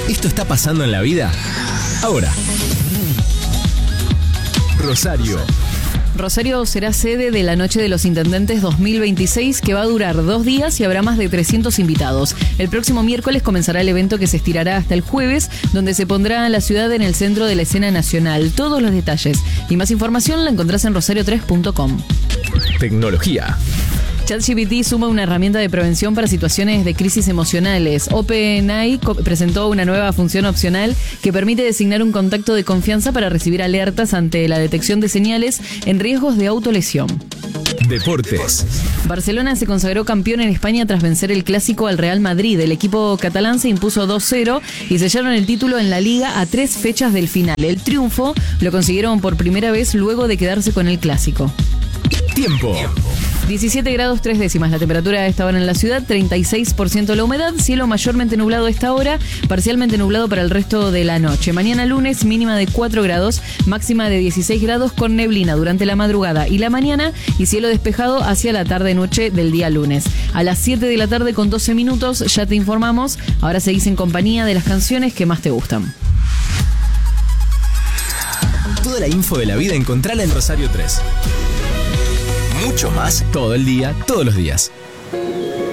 ¿Esto está pasando en la vida? Ahora. Rosario. Rosario será sede de la Noche de los Intendentes 2026, que va a durar 2 días y habrá más de 300 invitados. El próximo miércoles comenzará el evento, que se estirará hasta el jueves, donde se pondrá a la ciudad en el centro de la escena nacional. Todos los detalles y más información la encontrás en rosario3.com. Tecnología. ChatGPT suma una herramienta de prevención para situaciones de crisis emocionales. OpenAI presentó una nueva función opcional que permite designar un contacto de confianza para recibir alertas ante la detección de señales en riesgos de autolesión. Deportes. Barcelona se consagró campeón en España tras vencer el clásico al Real Madrid. El equipo catalán se impuso 2-0 y sellaron el título en la Liga a 3 fechas del final. El triunfo lo consiguieron por primera vez luego de quedarse con el clásico. Tiempo. 17 grados 3 décimas la temperatura a esta hora en la ciudad, 36% la humedad, cielo mayormente nublado a esta hora, parcialmente nublado para el resto de la noche. Mañana lunes, mínima de 4 grados, máxima de 16 grados con neblina durante la madrugada y la mañana y cielo despejado hacia la tarde-noche del día lunes. A las 7 de la tarde con 12 minutos ya te informamos, ahora seguís en compañía de las canciones que más te gustan. Toda la info de la vida encontrala en Rosario 3. Mucho más todo el día, todos los días.